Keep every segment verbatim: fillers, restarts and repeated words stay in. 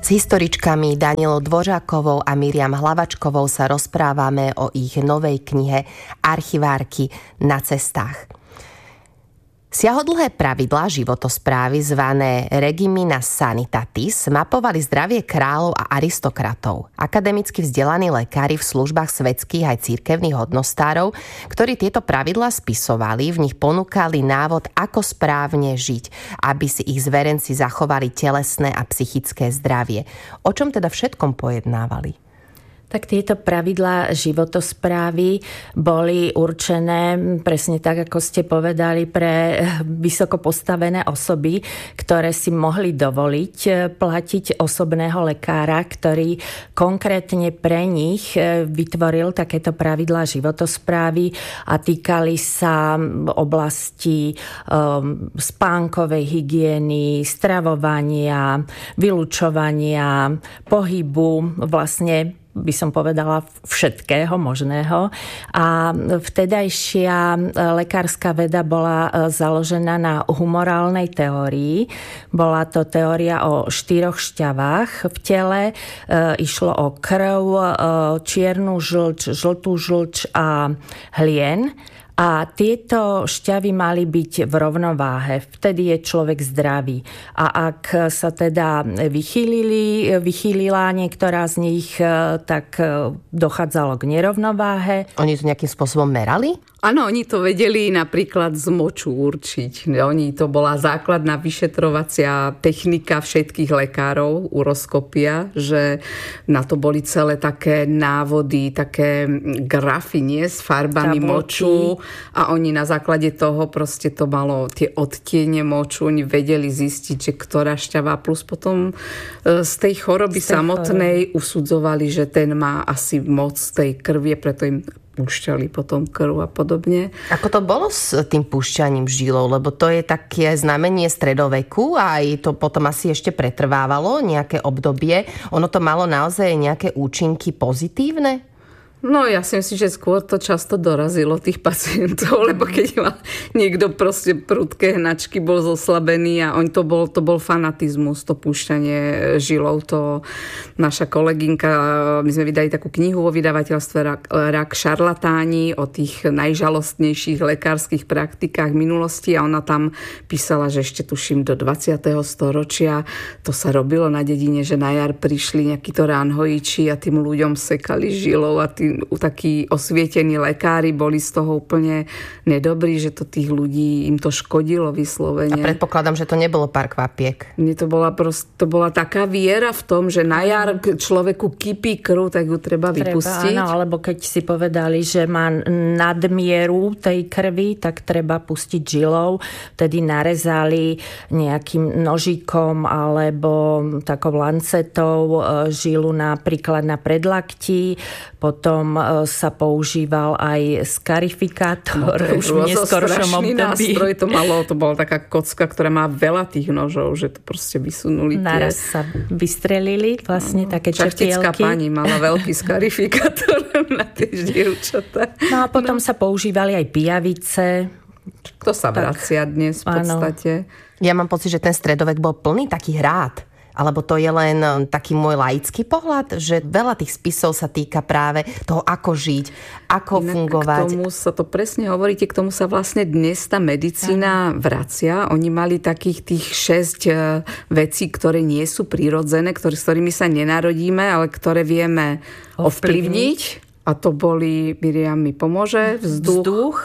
S historičkami Danielou Dvořákovou a Miriam Hlavačkovou sa rozprávame o ich novej knihe Archivárky na cestách. Siahodlhé pravidlá životosprávy zvané Regimina Sanitatis mapovali zdravie kráľov a aristokratov. Akademicky vzdelaní lekári v službách svetských aj cirkevných hodnostárov, ktorí tieto pravidlá spisovali, v nich ponúkali návod, ako správne žiť, aby si ich zverenci zachovali telesné a psychické zdravie. O čom teda všetkom pojednávali? Tak tieto pravidlá životosprávy boli určené presne tak, ako ste povedali, pre vysoko postavené osoby, ktoré si mohli dovoliť platiť osobného lekára, ktorý konkrétne pre nich vytvoril takéto pravidlá životosprávy a týkali sa oblasti um, spánkovej hygieny, stravovania, vylučovania, pohybu, vlastne by som povedala všetkého možného. A vtedajšia lekárska veda bola založená na humorálnej teórii. Bola to teória o štyroch šťavách v tele. E, išlo o krv, e, čiernu žlč, žltú žlč a hlien. A tieto šťavy mali byť v rovnováhe. Vtedy je človek zdravý. A ak sa teda vychýlili, vychýlila niektorá z nich, tak dochádzalo k nerovnováhe. Oni to nejakým spôsobom merali? Áno, oni to vedeli napríklad z moču určiť. Oni, to bola základná vyšetrovacia technika všetkých lekárov, uroskopia, že na to boli celé také návody, také grafy, nie, s farbami Tabulky. Moču. A oni na základe toho proste to malo tie odtiene moču, oni vedeli zistiť, že ktorá šťava, plus potom z tej choroby z tej samotnej choroby usudzovali, že ten má asi moc tej krvie, preto im púšťali potom krv a podobne. Ako to bolo s tým púšťaním žilov? Lebo to je také znamenie stredoveku a aj to potom asi ešte pretrvávalo nejaké obdobie. Ono to malo naozaj nejaké účinky pozitívne? No ja si myslím, že skôr to často dorazilo tých pacientov, lebo keď mal niekto proste prudké hnačky, bol zoslabený a on to bol, to bol fanatizmus, to púšťanie žilov. To naša kolegynka, my sme vydali takú knihu vo vydavateľstve Rak, Rak šarlatáni o tých najžalostnejších lekárskych praktikách minulosti a ona tam písala, že ešte tuším do dvadsiateho storočia to sa robilo na dedine, že na jar prišli nejakí to ránhojiči a tým ľuďom sekali žilov a tým takí osvietení lekári boli z toho úplne nedobrí, že to tých ľudí im to škodilo vyslovene. A predpokladám, že to nebolo pár kvapiek. Mne to bola prost, to bola taká viera v tom, že na jar človeku kypí krv, tak ju treba, treba vypustiť. Áno, alebo keď si povedali, že má nadmieru tej krvi, tak treba pustiť žilou. Vtedy narezali nejakým nožikom alebo takou lancetou žilu napríklad na predlakti. Potom sa používal aj skarifikátor, no, už v neskoršom období. Nástroj to malo, to bola taká kocka, ktorá má veľa tých nožov, že to proste vysunuli. Naraz tie... sa vystrelili vlastne no, také čertielky. Šachtická pani mala veľký skarifikátor na tie dievčatá. No a potom no. sa používali aj pijavice. To sa tak vracia dnes v podstate. Áno. Ja mám pocit, že ten stredovek bol plný takých rád. Alebo to je len taký môj laický pohľad, že veľa tých spisov sa týka práve toho, ako žiť, ako Inak fungovať. K tomu sa to presne hovoríte, k tomu sa vlastne dnes tá medicína vracia. Oni mali takých tých šesť vecí, ktoré nie sú prirodzené, ktoré, s ktorými sa nenarodíme, ale ktoré vieme ovplyvniť. A to boli, Miriam mi pomôže, vzduch, vzduch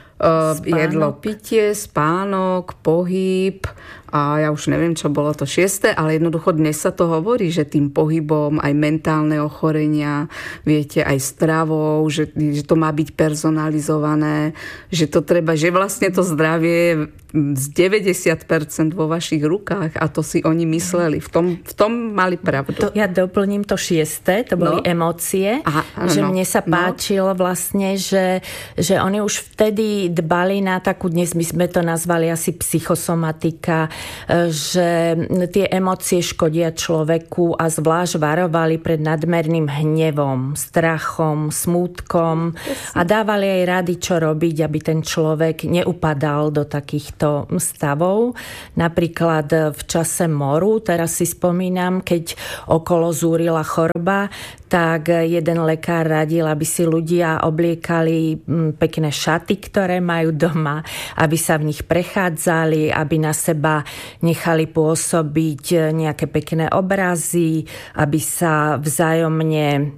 jedlo, pitie, spánok, pohyb. A ja už neviem, čo bolo to šieste, ale jednoducho dnes sa to hovorí, že tým pohybom aj mentálne ochorenia, viete, aj stravou, že, že to má byť personalizované, že to treba, že vlastne to zdravie z deväťdesiat percent vo vašich rukách a to si oni mysleli. V tom, v tom mali pravdu. To, ja doplním to šieste, to boli no. emócie, Aha, že no, mne sa páčilo no. vlastne, že, že oni už vtedy dbali na takú, dnes my sme to nazvali asi psychosomatika, že tie emócie škodia človeku a zvlášť varovali pred nadmerným hnevom, strachom, smútkom a dávali aj rady, čo robiť, aby ten človek neupadal do takýchto stavov. Napríklad v čase moru, teraz si spomínam, keď okolo zúrila choroba, tak jeden lekár radil, aby si ľudia obliekali pekné šaty, ktoré majú doma, aby sa v nich prechádzali, aby na seba nechali pôsobiť nejaké pekné obrazy, aby sa vzájomne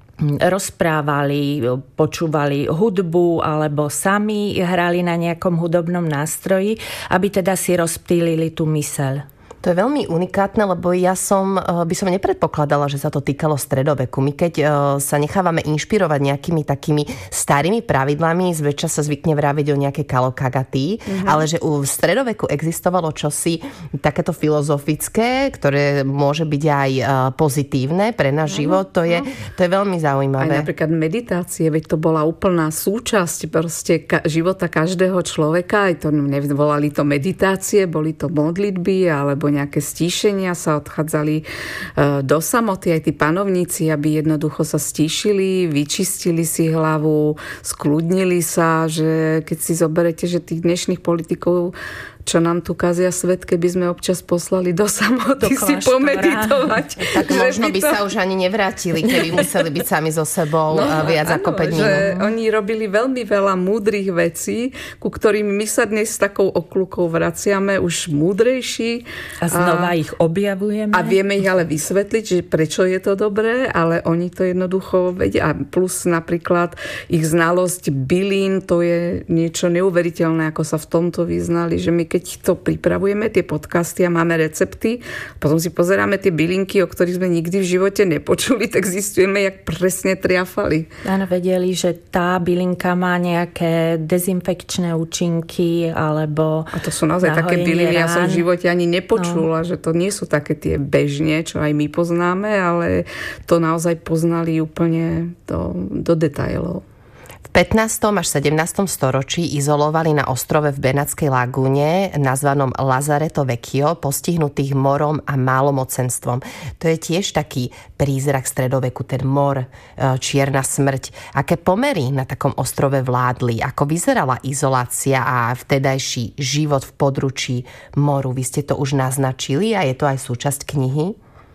rozprávali, počúvali hudbu alebo sami hrali na nejakom hudobnom nástroji, aby teda si rozptýlili tú myseľ. To je veľmi unikátne, lebo ja som, by som nepredpokladala, že sa to týkalo stredoveku. My keď sa nechávame inšpirovať nejakými takými starými pravidlami, zväčša sa zvykne vraviť o nejaké kalokagaty, mm-hmm. ale že v stredoveku existovalo čosi takéto filozofické, ktoré môže byť aj pozitívne pre náš mm-hmm. život, to je, to je veľmi zaujímavé. Aj napríklad meditácie, veď to bola úplná súčasť proste ka- života každého človeka, aj to nevolali to meditácie, boli to modlitby, alebo nejaké stíšenia, sa odchádzali do samoty, aj tí panovníci, aby jednoducho sa stíšili, vyčistili si hlavu, skľudnili sa, že keď si zoberete, že tých dnešných politikov, čo nám tu kazia svet, keby sme občas poslali do samoty do si pomeditovať. Tak možno by, by to... sa už ani nevrátili, keby museli byť sami so sebou no, viac áno, ako päť minút. Oni robili veľmi veľa múdrych vecí, ku ktorým my sa dnes s takou okľukou vraciame už múdrejší. A znova a, ich objavujeme. A vieme ich ale vysvetliť, že prečo je to dobré, ale oni to jednoducho vedia. A plus napríklad ich znalosť bylín, to je niečo neuveriteľné, ako sa v tomto vyznali, že my keď to pripravujeme, tie podcasty a máme recepty, potom si pozeráme tie bylinky, o ktorých sme nikdy v živote nepočuli, tak zistujeme, jak presne triafali. Áno, vedeli, že tá bylinka má nejaké dezinfekčné účinky, alebo a to sú naozaj také byliny, ja som v živote ani nepočula, no. Že to nie sú také tie bežne, čo aj my poznáme, ale to naozaj poznali úplne do, do detailov. V pätnástom až sedemnástom storočí izolovali na ostrove v Benátskej lagúne nazvanom Lazareto Vecchio postihnutých morom a málomocenstvom. To je tiež taký prízrak stredoveku, ten mor, čierna smrť. Aké pomery na takom ostrove vládli? Ako vyzerala izolácia a vtedajší život v područí moru? Vy ste to už naznačili a je to aj súčasť knihy?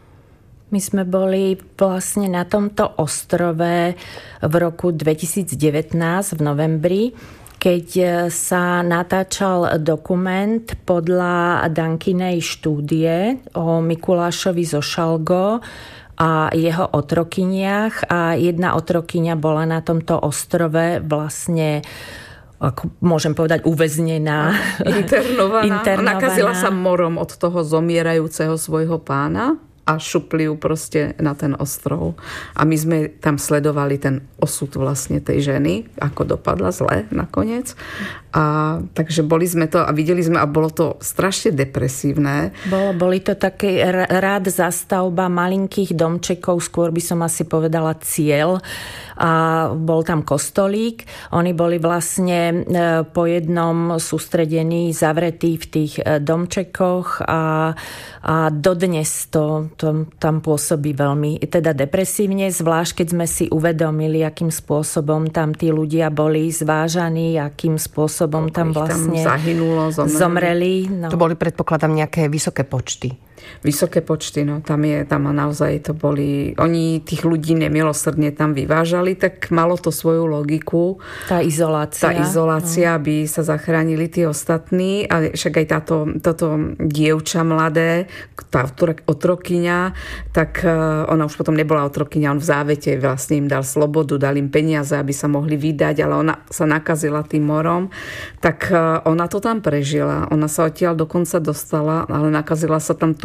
My sme boli vlastne na tomto ostrove v roku dvetisícdevätnásť v novembri, keď sa natáčal dokument podľa Dankinej štúdie o Mikulášovi zo Šalgo a jeho otrokyniach. A jedna otrokyňa bola na tomto ostrove vlastne, ako môžem povedať, uväznená. Internovaná. Internovaná. Nakazila sa morom od toho zomierajúceho svojho pána a šupli ju proste na ten ostrov. A my sme tam sledovali ten osud vlastne tej ženy, ako dopadla zle nakoniec. A takže boli sme to a videli sme a bolo to strašne depresívne. Bolo, boli to také rád zastavba malinkých domčekov, skôr by som asi povedala cieľ. A bol tam kostolík. Oni boli vlastne po jednom sústredení zavretí v tých domčekoch a, a dodnes to, to tam pôsobí veľmi teda depresívne, zvlášť keď sme si uvedomili, akým spôsobom tam tí ľudia boli zvážaní, akým spôsobom tam vlastne tam zahynulo, zomreli. zomreli no. To boli, predpokladám, nejaké vysoké počty. Vysoké počty, no tam je, tam naozaj to boli, oni tých ľudí nemilosrdne tam vyvážali, tak malo to svoju logiku. Tá izolácia. Tá izolácia, no. Aby sa zachránili tí ostatní, a však aj táto, toto dievča mladé, tá otrokyňa, tak ona už potom nebola otrokyňa, on v závete vlastne im dal slobodu, dal im peniaze, aby sa mohli vydať, ale ona sa nakazila tým morom, tak ona to tam prežila. Ona sa odtiaľ dokonca dostala, ale nakazila sa tam tu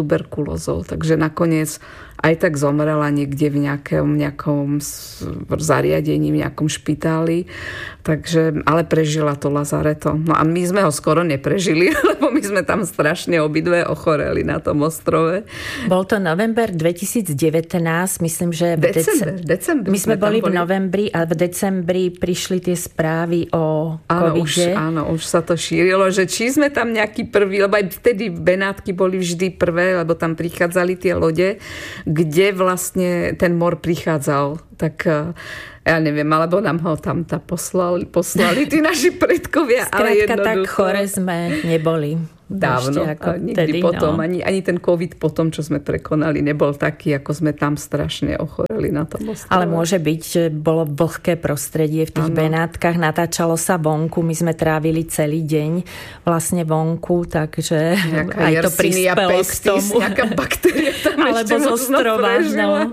tuberkulózou. Takže nakoniec aj tak zomrela niekde v nejakom, nejakom zariadení, v nejakom špitáli. Takže, ale prežila to lazareto. No a my sme ho skoro neprežili, lebo my sme tam strašne obidve ochoreli na tom ostrove. Bol to november dvetisícdevätnásť, myslím, že v december, december my sme, sme boli v novembri a v decembri prišli tie správy o covide. Áno, už, áno, už sa to šírilo, že či sme tam nejaký prvý, lebo aj vtedy Benátky boli vždy prvé, lebo tam prichádzali tie lode, kde vlastne ten mor prichádzal. Tak ja neviem, alebo nám ho tam tá poslali, poslali tí naši predkovia. Skrátka, ale jednoducho tak chore sme neboli. Dávno, a nikdy tedy, potom, no. ani, ani ten COVID potom, čo sme prekonali, nebol taký, ako sme tam strašne ochoreli na tom ostrove. Ale môže byť, že bolo vlhké prostredie v tých ano. Benátkach, natáčalo sa vonku, my sme trávili celý deň vlastne vonku, takže nejaká aj to prispelo k tomu. Nejaká baktéria tam alebo z ostrova, no.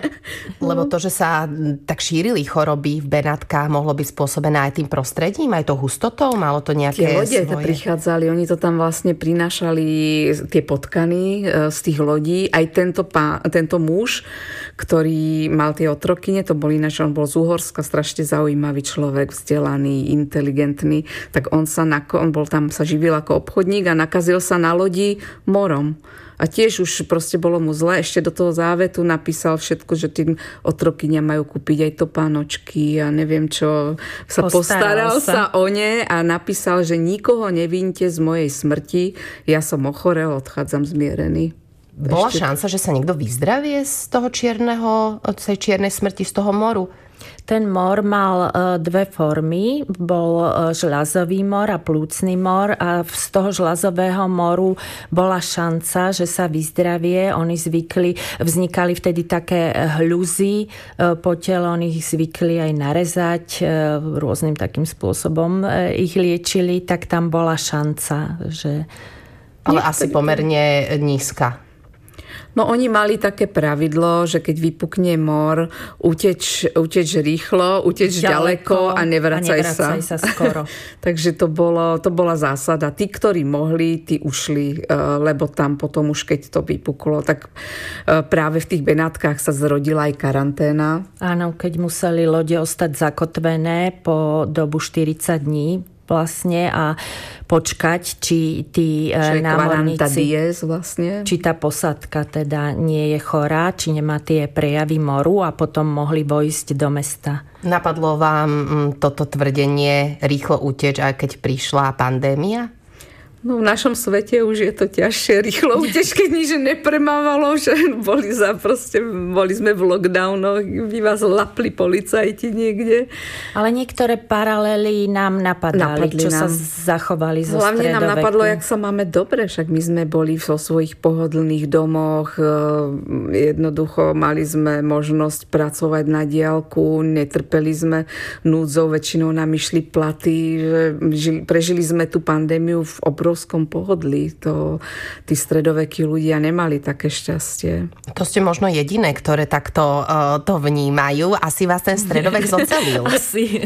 Lebo to, že sa tak šírili choroby v Benátkach, mohlo byť spôsobené aj tým prostredím, aj to hustotou, malo to nejaké tie lode svoje... prichádzali, oni to tam vlastne prinášali tie potkany z tých lodí. Aj tento, pán, tento muž, ktorý mal tie otrokyne, to bol ináč, on bol z Uhorska, strašne zaujímavý človek, vzdelaný, inteligentný, tak on sa on bol tam, sa živil ako obchodník a nakazil sa na lodi morom. A tiež už proste bolo mu zle. Ešte do toho závetu napísal všetko, že tým otrokyňa majú kúpiť aj topánočky a neviem čo. Sa postaral, postaral sa. sa o ne a napísal, že nikoho nevínte z mojej smrti. Ja som ochorel, odchádzam zmierený. Bola Ešte... šanca, že sa niekto vyzdravie z toho čierneho, od tej čiernej smrti, z toho moru? Ten mor mal dve formy. Bol žľazový mor a plúcny mor a z toho žľazového moru bola šanca, že sa vyzdravie. Oni zvykli, vznikali vtedy také hľuzy po tele, oni ich zvykli aj narezať rôznym takým spôsobom ich liečili, tak tam bola šanca, že... Ale asi pomerne nízka. No oni mali také pravidlo, že keď vypukne mor, uteč, uteč rýchlo, uteč ďaleko, ďaleko a nevracaj, a nevracaj sa. sa skoro. Takže to, bolo, to bola zásada. Tí, ktorí mohli, tí ušli, lebo tam potom už keď to vypuklo, tak práve v tých Benátkach sa zrodila aj karanténa. Áno, keď museli lode ostať zakotvené po dobu štyridsať dní, vlastne a počkať, či tí Čiže námorníci, vlastne. či tá posádka teda nie je chorá, či nemá tie prejavy moru a potom mohli vojsť do mesta. Napadlo vám toto tvrdenie rýchlo uteč, aj keď prišla pandémia? No v našom svete už je to ťažšie rýchlo uteč, keď nič nepremávalo, že boli, za, proste, boli sme v lockdownoch, by vás lapli policajti niekde. Ale niektoré paralely nám napadali, Napadli čo nám. sa zachovali zo Hlavne stredoveku. nám napadlo, jak sa máme dobre, však my sme boli vo svojich pohodlných domoch, jednoducho mali sme možnosť pracovať na diaľku, netrpeli sme núdzou, väčšinou nám išli platy, prežili sme tú pandémiu v obrovskom pohodlí. To tí stredovekí ľudia nemali také šťastie. To ste možno jediné, ktoré takto uh, to vnímajú. Asi vás ten stredovek zocelil. Asi.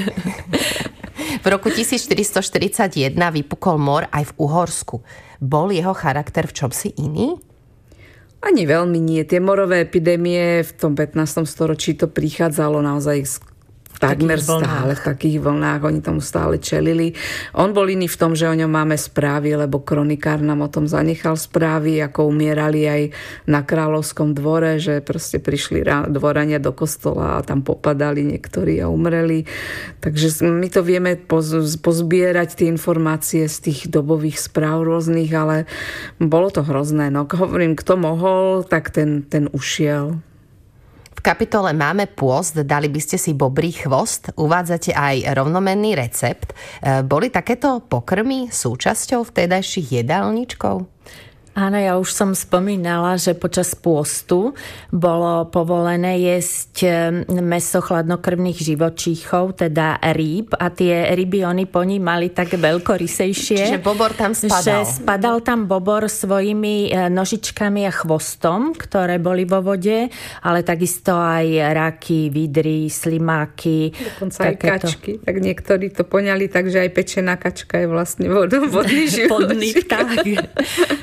V roku tisícštyristoštyridsaťjeden vypukol mor aj v Uhorsku. Bol jeho charakter v čomsi iný? Ani veľmi nie. Tie morové epidémie v tom pätnástom storočí to prichádzalo naozaj takmer stále v takých vlnách, oni tomu stále čelili. On bol iný v tom, že o ňom máme správy, lebo kronikár nám o tom zanechal správy, ako umierali aj na kráľovskom dvore, že proste prišli dvorania do kostola a tam popadali niektorí a umreli. Takže my to vieme pozbierať tie informácie z tých dobových správ rôznych, ale bolo to hrozné. No, hovorím, kto mohol, tak ten, ten ušiel. V kapitole Máme pôst, dali by ste si bobrý chvost, uvádzate aj rovnomenný recept. Boli takéto pokrmy súčasťou vtedajších jedálničkov? Áno, ja už som spomínala, že počas pôstu bolo povolené jesť mäso chladnokrvných živočíchov, teda rýb, a tie ryby oni po ní mali tak veľkorysejšie. Čiže bobor tam spadal. Že spadal tam bobor svojimi nožičkami a chvostom, ktoré boli vo vode, ale takisto aj raky, vidry, slimáky. Dokonca aj kačky. Tak niektorí to poňali tak, že aj pečená kačka je vlastne vodný živočích. Podný vták.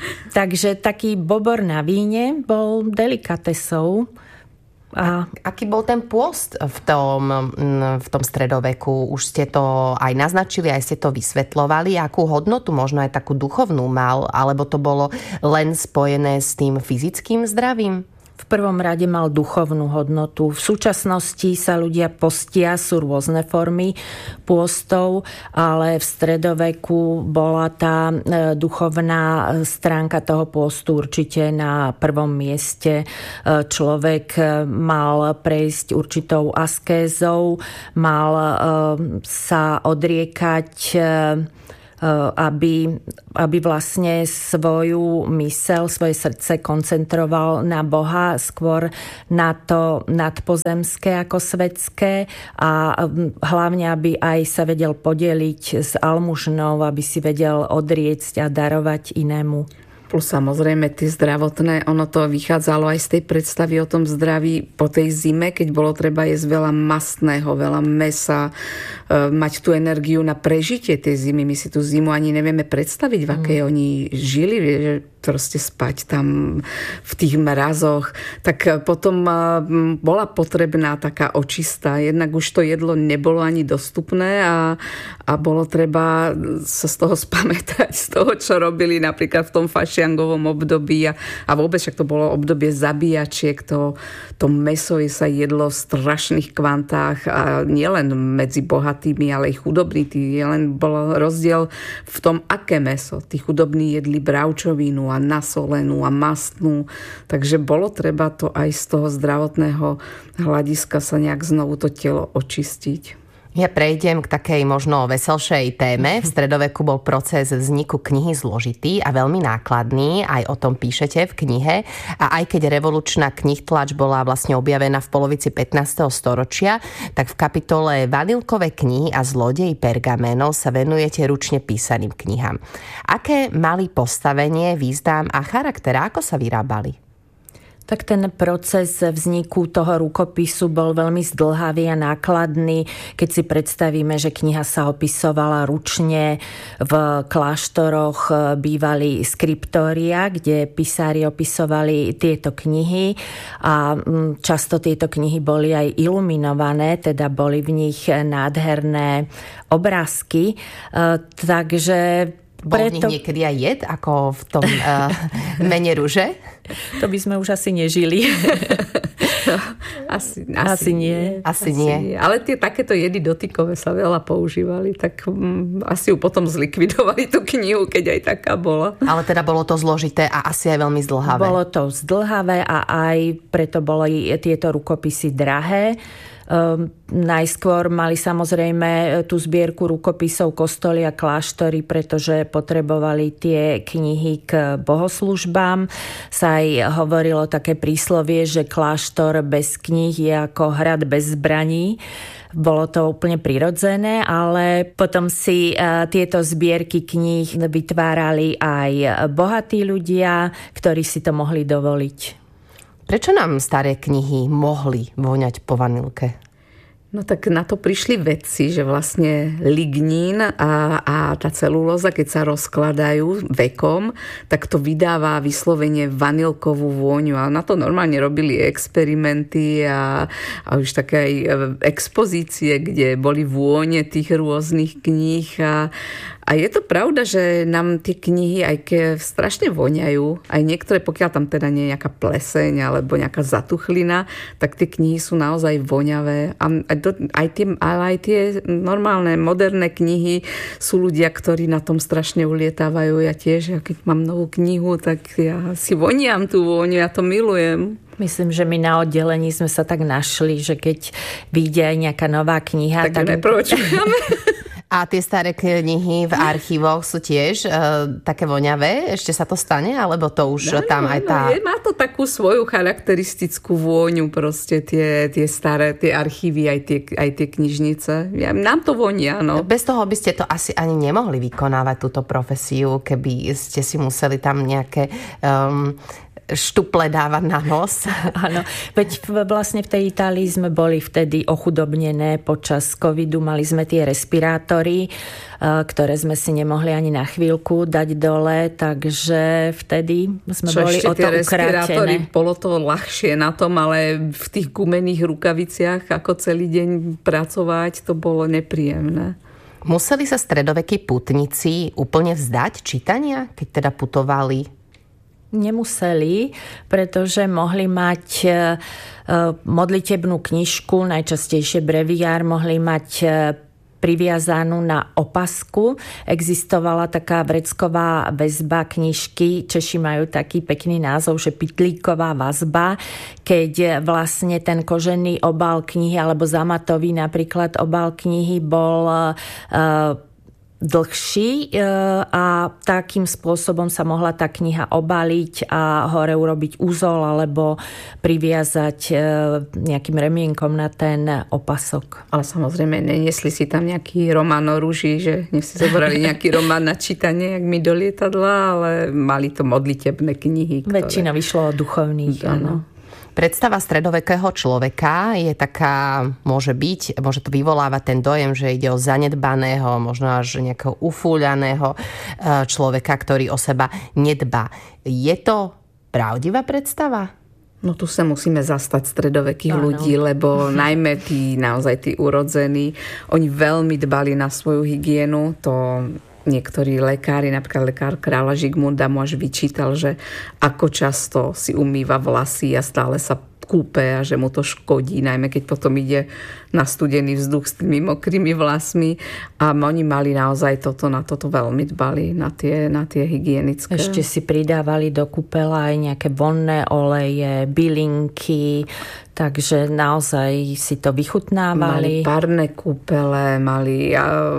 Takže taký bobor na víne bol delikatesou. A... Aký bol ten pôst v tom, v tom stredoveku? Už ste to aj naznačili, aj ste to vysvetľovali. Akú hodnotu, možno aj takú duchovnú mal? Alebo to bolo len spojené s tým fyzickým zdravím? V prvom rade mal duchovnú hodnotu. V súčasnosti sa ľudia postia, sú rôzne formy pôstov, ale v stredoveku bola tá duchovná stránka toho pôstu určite na prvom mieste. Človek mal prejsť určitou askézou, mal sa odriekať, aby, aby vlastne svoju myseľ, svoje srdce koncentroval na Boha, skôr na to nadpozemské ako svetské a hlavne, aby aj sa vedel podeliť s almužnou, aby si vedel odriecť a darovať inému. Plus samozrejme tie zdravotné, ono to vychádzalo aj z tej predstavy o tom zdraví po tej zime, keď bolo treba jesť veľa mastného, veľa mäsa, e, mať tú energiu na prežitie tej zimy. My si tú zimu ani nevieme predstaviť, v akej mm. oni žili, že proste spať tam v tých mrazoch. Tak potom bola potrebná taká očista. Jednak už to jedlo nebolo ani dostupné a, a bolo treba sa z toho spamätať, z toho, čo robili napríklad v tom fašiangovom období a, a vôbec však to bolo obdobie zabíjačiek. To, to mäso sa jedlo v strašných kvantách a nielen medzi bohatými, ale aj chudobní. Len bol rozdiel v tom, aké mäso. Tí chudobní jedli bravčovinu a nasolenú a mastnú. Takže bolo treba to aj z toho zdravotného hľadiska sa nejak znovu to telo očistiť. Ja prejdem k takej možno veselšej téme. V stredoveku bol proces vzniku knihy zložitý a veľmi nákladný. Aj o tom píšete v knihe. A aj keď revolučná knihtlač bola vlastne objavená v polovici pätnásteho storočia, tak v kapitole Vanilkové knihy a zlodej pergamenov sa venujete ručne písaným knihám. Aké mali postavenie, význam a charakter? Ako sa vyrábali? Tak ten proces vzniku toho rukopisu bol veľmi zdĺhavý a nákladný. Keď si predstavíme, že kniha sa opisovala ručne, v kláštoroch bývali skriptória, kde písári opisovali tieto knihy a často tieto knihy boli aj iluminované, teda boli v nich nádherné obrázky. Takže bol v nich niekedy aj jed, ako v tom uh, mene ruže? To by sme už asi nežili. No, asi, asi, asi nie. Asi, asi nie. nie. Ale tie takéto jedy dotykové sa veľa používali, tak um, asi ju potom zlikvidovali tú knihu, keď aj taká bola. Ale teda bolo to zložité a asi aj veľmi zdĺhavé. Bolo to zdĺhavé a aj preto boli tieto rukopisy drahé. Um, najskôr mali samozrejme tú zbierku rukopisov kostoly a kláštory, pretože potrebovali tie knihy k bohoslužbám. Sa aj hovorilo také príslovie, že kláštor bez kníh je ako hrad bez zbraní. Bolo to úplne prirodzené, ale potom si uh, tieto zbierky kníh vytvárali aj bohatí ľudia, ktorí si to mohli dovoliť. Prečo nám staré knihy mohli voňať po vanilke? No tak na to prišli vedci, že vlastne lignín a, a tá celulóza, keď sa rozkladajú vekom, tak to vydáva vyslovene vanilkovú vôňu. A na to normálne robili experimenty a, a už také aj expozície, kde boli vône tých rôznych kníh a A je to pravda, že nám tie knihy aj keď strašne voňajú, aj niektoré, pokiaľ tam teda nie je nejaká pleseň alebo nejaká zatuchlina, tak tie knihy sú naozaj voňavé. A aj tie, ale aj tie normálne, moderné knihy sú ľudia, ktorí na tom strašne ulietávajú. Ja tiež, ja keď mám novú knihu, tak ja si voniam tú vôňu, ja to milujem. Myslím, že my na oddelení sme sa tak našli, že keď vyjde aj nejaká nová kniha, tak... Tak nepročujeme. A tie staré knihy v archívoch sú tiež e, také voňavé? Ešte sa to stane? Alebo to už no, tam aj tá... No, je, má to takú svoju charakteristickú vôňu proste tie, tie staré, tie archívy, aj tie, aj tie knižnice. Ja, nám to vonia, no. Bez toho by ste to asi ani nemohli vykonávať túto profesiu, keby ste si museli tam nejaké... Um, štuple dávať na nos. Áno, veď vlastne v tej Itálii sme boli vtedy ochudobnené počas covidu, mali sme tie respirátory, ktoré sme si nemohli ani na chvíľku dať dole, takže vtedy sme Čo boli o to ukrátené. Bolo to ľahšie na tom, ale v tých gumených rukaviciach ako celý deň pracovať, to bolo nepríjemné. Museli sa stredovekí pútnici úplne vzdať čítania, keď teda putovali? Nemuseli, pretože mohli mať modlitebnú knižku, najčastejšie breviár, mohli mať priviazanú na opasku. Existovala taká vrecková väzba knižky. Češi majú taký pekný názov, že pytlíková vazba, keď vlastne ten kožený obal knihy alebo zamatový napríklad obal knihy bol uh, dlhší a takým spôsobom sa mohla tá kniha obaliť a hore urobiť úzol alebo priviazať nejakým remienkom na ten opasok. Ale samozrejme neniesli si tam nejaký román o rúži, že nech si zobrali nejaký román na čítanie, jak mi do lietadla, ale mali to modlitebné knihy. Ktoré... Väčšinou vyšlo o duchovných, áno. Predstava stredovekého človeka je taká, môže byť, môže to vyvolávať ten dojem, že ide o zanedbaného, možno až nejakého ufúľaného človeka, ktorý o seba nedbá. Je to pravdivá predstava? No tu sa musíme zastať stredovekých Áno. ľudí, lebo najmä tí naozaj tí urodzení, oni veľmi dbali na svoju hygienu, to... Niektorí lekári, napríklad lekár kráľa Žigmunda mu až vyčítal, že ako často si umýva vlasy a stále sa kúpe a že mu to škodí, najmä keď potom ide na studený vzduch s tými mokrými vlasmi. A oni mali naozaj toto, na toto veľmi dbali, na tie, na tie hygienické. Ešte si pridávali do kúpela aj nejaké vonné oleje, bylinky, takže naozaj si to vychutnávali. Mali párne kúpele, mali,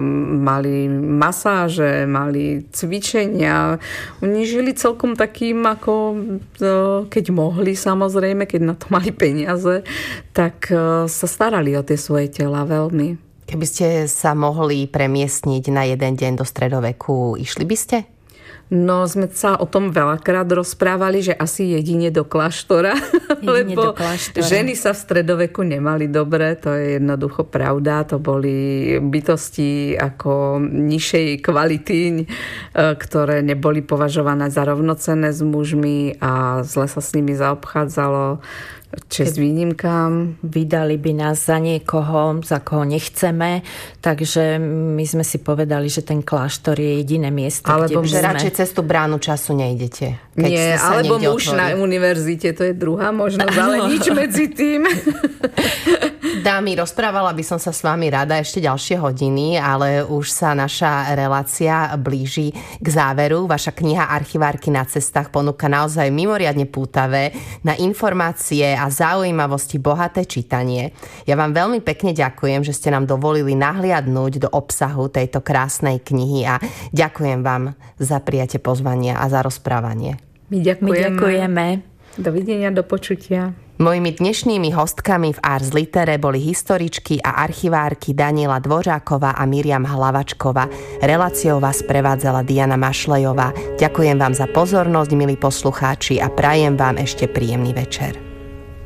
mali masáže, mali cvičenia. Oni žili celkom takým, ako keď mohli samozrejme, keď na to mali peniaze, tak sa starali o tie svoje tela veľmi. Keby ste sa mohli premiestniť na jeden deň do stredoveku, išli by ste? No, sme sa o tom veľakrát rozprávali, že asi jedine do kláštora, jedine lebo do kláštora. Ženy sa v stredoveku nemali dobre, to je jednoducho pravda, to boli bytosti ako nižšej kvality, ktoré neboli považované za rovnocenné s mužmi a zle sa s nimi zaobchádzalo. Čest výnimkám. Vydali by nás za niekoho, za koho nechceme, takže my sme si povedali, že ten kláštor je jediné miesto, alebo kde že sme... radšej cez tú bránu času nejdete. Keď Nie, alebo muž na univerzite, to je druhá možnosť, ale nič medzi tým. Dámy, rozprávala by som sa s vami rada ešte ďalšie hodiny, ale už sa naša relácia blíži k záveru. Vaša kniha Archivárky na cestách ponúka naozaj mimoriadne pútavé, na informácie a zaujímavosti bohaté čítanie. Ja vám veľmi pekne ďakujem, že ste nám dovolili nahliadnúť do obsahu tejto krásnej knihy a ďakujem vám za prijatie pozvania a za rozprávanie. My ďakujeme. My ďakujeme. Dovidenia, do počutia. Mojimi dnešnými hostkami v Ars Litere boli historičky a archivárky Daniela Dvořáková a Miriam Hlavačková. Reláciou vás prevádzala Diana Mašlejová. Ďakujem vám za pozornosť, milí poslucháči, a prajem vám ešte príjemný večer.